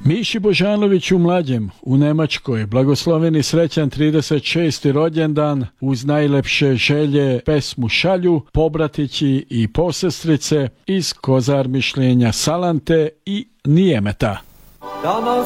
Miši Božanoviću mlađem u Nemačkoj blagosloveni srećan 36. rođendan, uz najlepše želje pesmu šalju pobratići i posestrice iz Kozar mišljenja Salante i Nijemeta.